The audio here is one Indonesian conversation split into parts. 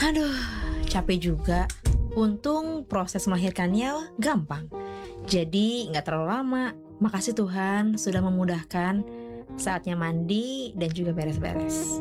Aduh, capek juga. Untung proses melahirkannya gampang. Jadi nggak terlalu lama. Makasih Tuhan sudah memudahkan. Saatnya mandi dan juga beres-beres.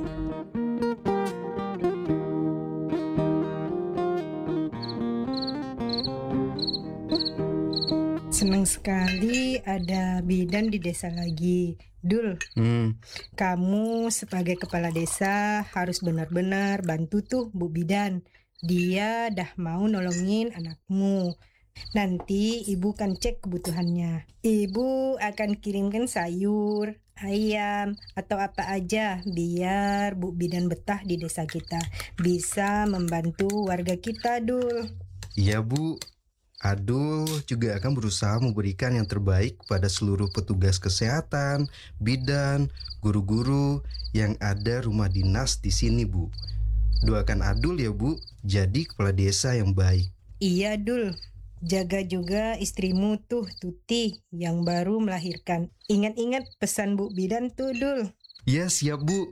Senang sekali ada bidan di desa lagi. Dul, kamu sebagai kepala desa harus benar-benar bantu tuh Bu Bidan. Dia dah mau nolongin anakmu. Nanti ibu kan cek kebutuhannya. Ibu akan kirimkan sayur, ayam, atau apa aja biar Bu Bidan betah di desa kita. Bisa membantu warga kita, Dul. Iya Bu, Adul juga akan berusaha memberikan yang terbaik kepada seluruh petugas kesehatan, bidan, guru-guru yang ada rumah dinas di sini Bu. Doakan Adul ya Bu, jadi kepala desa yang baik. Iya Dul, jaga juga istrimu tuh Tuti yang baru melahirkan. Ingat-ingat pesan Bu Bidan tuh Dul. Ya siap Bu.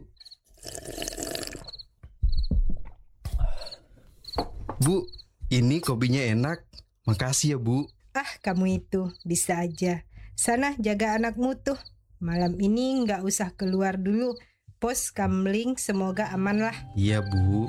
Bu, ini kopinya enak. Makasih ya Bu. Ah kamu itu bisa aja. Sana jaga anakmu tuh. Malam ini nggak usah keluar dulu. Pos kamling semoga aman lah. Iya Bu.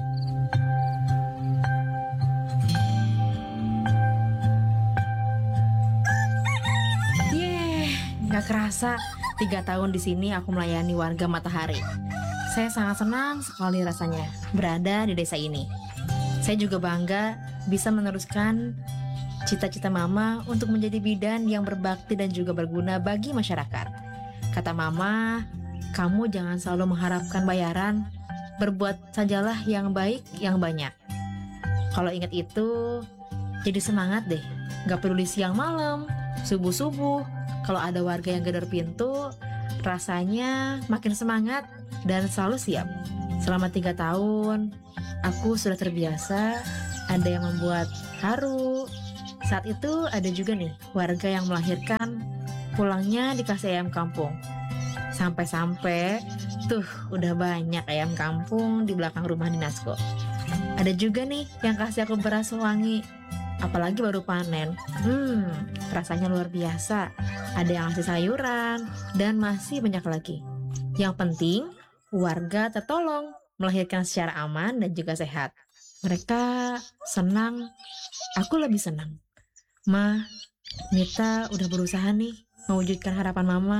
Gak kerasa 3 tahun di sini aku melayani warga Matahari. Saya sangat senang sekali rasanya berada di desa ini. Saya juga bangga bisa meneruskan cita-cita Mama untuk menjadi bidan yang berbakti dan juga berguna bagi masyarakat. Kata Mama, kamu jangan selalu mengharapkan bayaran, berbuat sajalah yang baik yang banyak. Kalau ingat itu, jadi semangat deh. Gak peduli siang malam, subuh-subuh, kalau ada warga yang gedor pintu, rasanya makin semangat dan selalu siap. Selama 3 tahun, aku sudah terbiasa ada yang membuat haru. Saat itu ada juga nih warga yang melahirkan, pulangnya dikasih ayam kampung. Sampai-sampai tuh udah banyak ayam kampung di belakang rumah dinasku. Ada juga nih yang kasih aku beras wangi, apalagi baru panen. Rasanya luar biasa. Ada yang ngasih sayuran dan masih banyak lagi. Yang penting warga tertolong, melahirkan secara aman dan juga sehat. Mereka senang, aku lebih senang. Ma, Mita udah berusaha nih mewujudkan harapan Mama.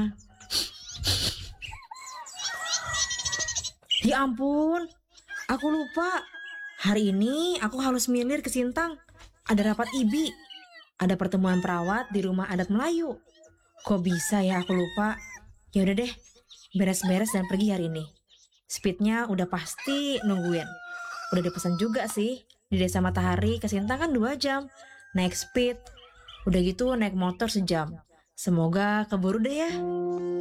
Ya ampun, aku lupa. Hari ini aku harus milir ke Sintang. Ada rapat IBI, ada pertemuan perawat di rumah adat Melayu. Kok bisa ya aku lupa? Ya udah deh, beres-beres dan pergi hari ini. Speednya udah pasti nungguin. Udah dipesan juga sih. Di desa Matahari ke Sintang kan 2 jam. Naik speed. Udah gitu naik motor sejam. Semoga keburu deh ya.